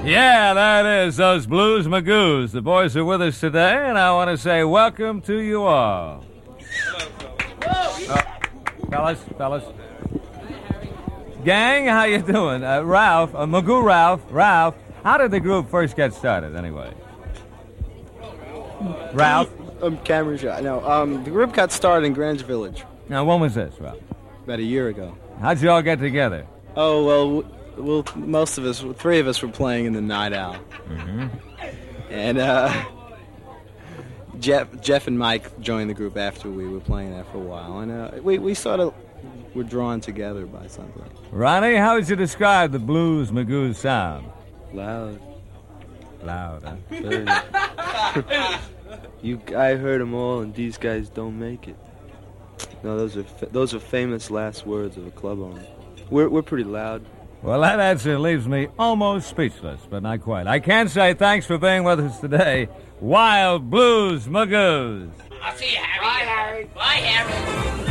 Yeah, that is those Blues Magoos. The boys are with us today, and I want to say welcome to you all. Fellas. Gang, how you doing? Ralph, Magoo Ralph, how did the group first get started, anyway? Ralph? Cameron Shaw. No, the group got started in Greenwich Village. Now, when was this, Ralph? About a year ago. How'd you all get together? Oh, well, most of us, 3 of us were playing in the Night Owl. Mm-hmm. And Jeff and Mike joined the group after we were playing there for a while. And we sort of were drawn together by something. Ronnie, how would you describe the Blues Magoo sound? Loud. Loud, huh? Very. I heard them all, and these guys don't make it. No, those are famous last words of a club owner. We're pretty loud. Well, that answer leaves me almost speechless, but not quite. I can say thanks for being with us today, Wild Blues Magoos. I'll see you, Harry. Bye, Harry. Bye, Harry.